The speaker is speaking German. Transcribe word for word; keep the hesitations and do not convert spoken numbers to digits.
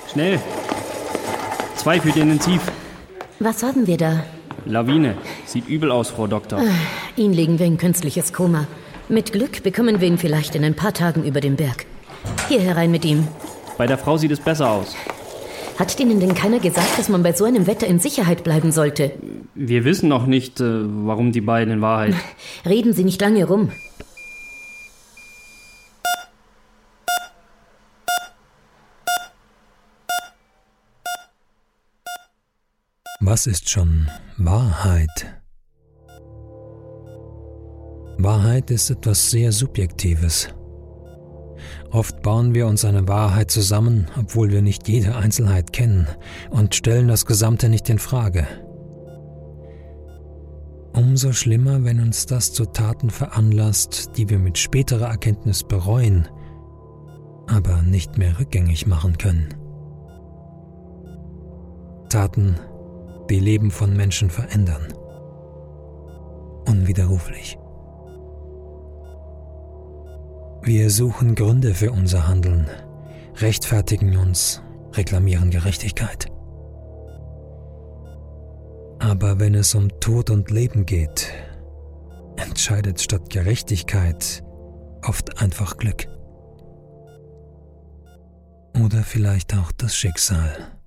Schnell! Zwei für die Intensiv. Was haben wir da? Lawine. Sieht übel aus, Frau Doktor. Ah, ihn legen wir in künstliches Koma. Mit Glück bekommen wir ihn vielleicht in ein paar Tagen über den Berg. Hier herein mit ihm. Bei der Frau sieht es besser aus. Hat Ihnen denn keiner gesagt, dass man bei so einem Wetter in Sicherheit bleiben sollte? Wir wissen noch nicht, warum die beiden in Wahrheit... Reden Sie nicht lange rum. Was ist schon Wahrheit? Wahrheit ist etwas sehr Subjektives. Oft bauen wir uns eine Wahrheit zusammen, obwohl wir nicht jede Einzelheit kennen und stellen das Gesamte nicht in Frage. Umso schlimmer, wenn uns das zu Taten veranlasst, die wir mit späterer Erkenntnis bereuen, aber nicht mehr rückgängig machen können. Taten, die Leben von Menschen verändern. Unwiderruflich. Wir suchen Gründe für unser Handeln, rechtfertigen uns, reklamieren Gerechtigkeit. Aber wenn es um Tod und Leben geht, entscheidet statt Gerechtigkeit oft einfach Glück. Oder vielleicht auch das Schicksal.